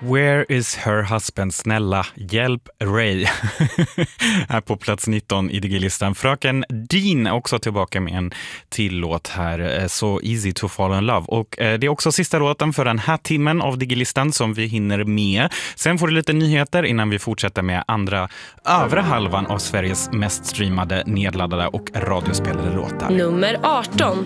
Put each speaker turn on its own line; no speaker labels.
Where is her husband? Snälla, hjälp Ray. Är på plats 19 i Digi-listan. Fröken Dean är också tillbaka med en till låt här. So easy to fall in love. Och det är också sista låten för den här timmen av Digi-listan som vi hinner med. Sen får du lite nyheter innan vi fortsätter med övre halvan av Sveriges mest streamade, nedladdade och radiospelade låtar.
Nummer 18.